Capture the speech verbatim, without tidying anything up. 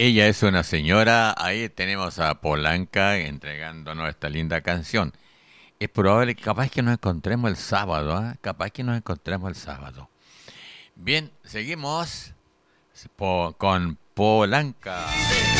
Ella es una señora, ahí tenemos a Polanca entregándonos esta linda canción. Es probable que capaz que nos encontremos el sábado, ¿ah? Capaz que nos encontremos el sábado. Bien, seguimos po- con Polanca.